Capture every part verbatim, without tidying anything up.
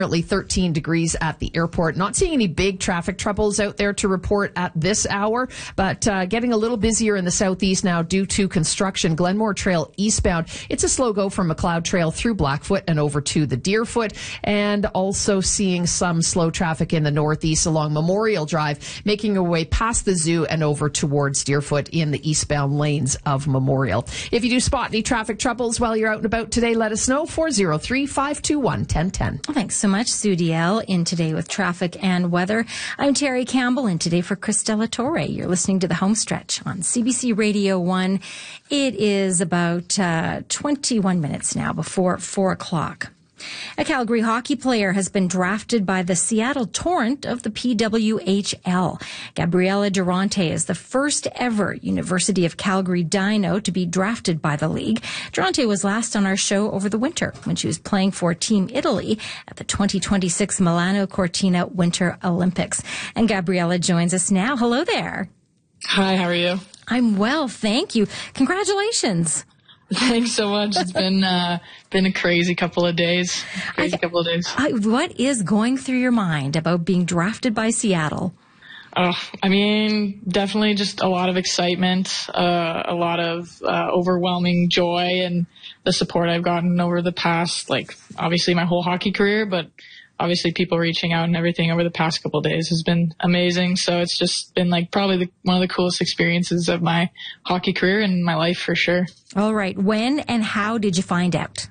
Currently thirteen degrees at the airport. Not seeing any big traffic troubles out there to report at this hour, but uh, getting a little busier in the southeast now due to construction. Glenmore Trail eastbound. It's a slow go from McLeod Trail through Blackfoot and over to the Deerfoot, and also seeing some slow traffic in the northeast along Memorial Drive, making your way past the zoo and over towards Deerfoot in the eastbound lanes of Memorial. If you do spot any traffic troubles while you're out and about today, let us know. four oh three, five two one, one oh one oh. Thanks so much, Sue Diel, in Today with Traffic and Weather. I'm Terry Campbell, and today for Christella Torre. You're listening to The Homestretch on C B C Radio one. It is about uh, twenty-one minutes now before four o'clock. A Calgary hockey player has been drafted by the Seattle Torrent of the P W H L. Gabriella Durante is the first ever University of Calgary Dino to be drafted by the league. Durante was last on our show over the winter when she was playing for Team Italy at the twenty twenty-six Milano Cortina Winter Olympics. And Gabriella joins us now. Hello there. Hi, how are you? I'm well, thank you. Congratulations. Thanks so much. It's been uh, been a crazy couple of days. Crazy I, couple of days. I, what is going through your mind about being drafted by Seattle? Oh, I mean, definitely just a lot of excitement, uh, a lot of uh, overwhelming joy, and the support I've gotten over the past, like, obviously my whole hockey career, but obviously people reaching out and everything over the past couple of days has been amazing. So it's just been like probably the, one of the coolest experiences of my hockey career and my life for sure. All right. When and how did you find out?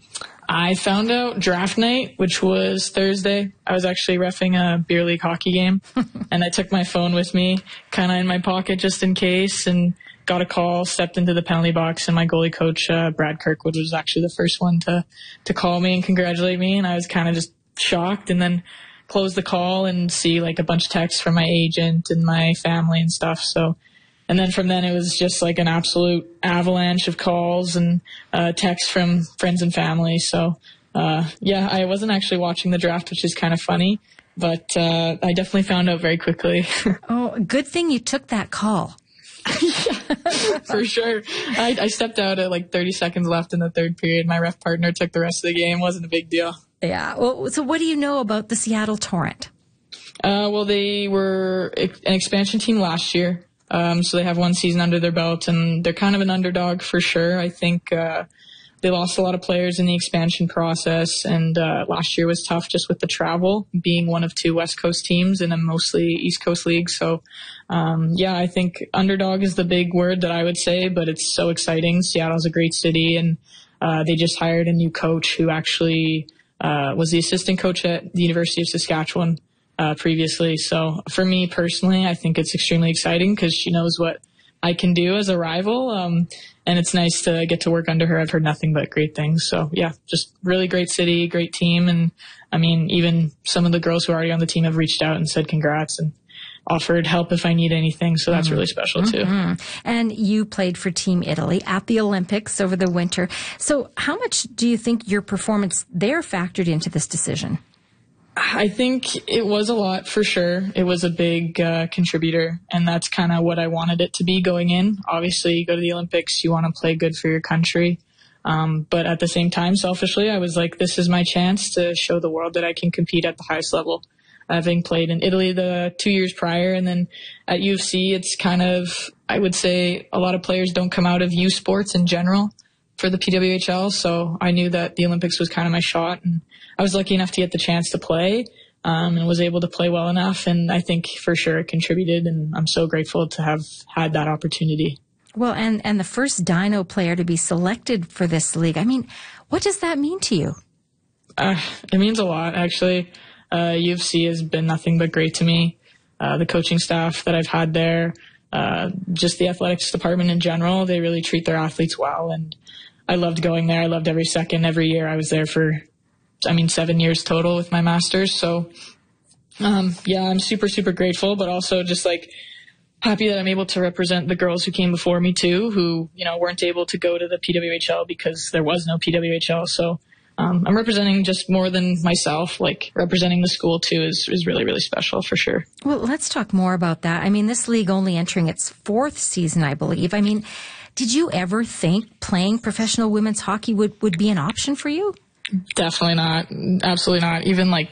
I found out draft night, which was Thursday. I was actually reffing a beer league hockey game and I took my phone with me kind of in my pocket just in case, and got a call, stepped into the penalty box, and my goalie coach, uh, Brad Kirkwood, was actually the first one to, to call me and congratulate me. And I was kind of just shocked, and then close the call and see like a bunch of texts from my agent and my family and stuff. So, and then from then it was just like an absolute avalanche of calls and uh, texts from friends and family. So, uh, yeah, I wasn't actually watching the draft, which is kind of funny, but uh, I definitely found out very quickly. Oh, good thing you took that call. Yeah, for sure. I, I stepped out at like thirty seconds left in the third period. My ref partner took the rest of the game. Wasn't a big deal. Yeah. Well, so what do you know about the Seattle Torrent? Uh, well, they were an expansion team last year. Um, so they have one season under their belt, and they're kind of an underdog for sure. I think, uh, they lost a lot of players in the expansion process, and, uh, last year was tough just with the travel, being one of two West Coast teams in a mostly East Coast league. So, um, yeah, I think underdog is the big word that I would say, but it's so exciting. Seattle's a great city, and, uh, they just hired a new coach who actually, Uh, was the assistant coach at the University of Saskatchewan uh, previously. So for me personally, I think it's extremely exciting because she knows what I can do as a rival. Um, and it's nice to get to work under her. I've heard nothing but great things. So yeah, just really great city, great team. And I mean, even some of the girls who are already on the team have reached out and said congrats and offered help if I need anything. So that's mm-hmm. really special too. Mm-hmm. And you played for Team Italy at the Olympics over the winter. So how much do you think your performance there factored into this decision? I think it was a lot for sure. It was a big uh, contributor, and that's kind of what I wanted it to be going in. Obviously, you go to the Olympics, you want to play good for your country. Um, but at the same time, selfishly, I was like, this is my chance to show the world that I can compete at the highest level. Having played in Italy the two years prior, and then at U of C, it's kind of, I would say, a lot of players don't come out of U sports in general for the P W H L. So I knew that the Olympics was kind of my shot, and I was lucky enough to get the chance to play, um, and was able to play well enough. And I think for sure it contributed, and I'm so grateful to have had that opportunity. Well, and, and the first Dino player to be selected for this league. I mean, what does that mean to you? Uh, it means a lot, actually. Uh, U of C has been nothing but great to me. Uh, the coaching staff that I've had there, uh, just the athletics department in general, they really treat their athletes well. And I loved going there. I loved every second, every year. I was there for, I mean, seven years total with my master's. So, um, yeah, I'm super, super grateful, but also just like happy that I'm able to represent the girls who came before me too, who, you know, weren't able to go to the P W H L because there was no P W H L. So, Um, I'm representing just more than myself, like representing the school too is, is really, really special for sure. Well, let's talk more about that. I mean, this league only entering its fourth season, I believe. I mean, did you ever think playing professional women's hockey would, would be an option for you? Definitely not. Absolutely not. Even like